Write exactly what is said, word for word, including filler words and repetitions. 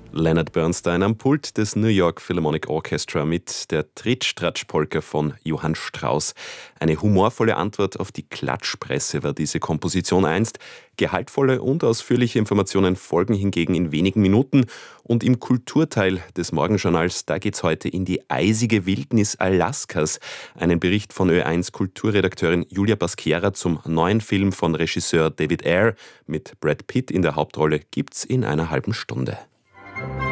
Leonard Bernstein am Pult des New York Philharmonic Orchestra mit der Tritt-Stratsch-Polka von Johann Strauss. Eine humorvolle Antwort auf die Klatschpresse war diese Komposition einst. Gehaltvolle und ausführliche Informationen folgen hingegen in wenigen Minuten. Und im Kulturteil des Morgenjournals, da geht's heute in die eisige Wildnis Alaskas. Einen Bericht von Ö eins Kulturredakteurin Julia Baskera zum neuen Film von Regisseur David Ayer mit Brad Pitt in der Hauptrolle gibt's in einer halben Stunde.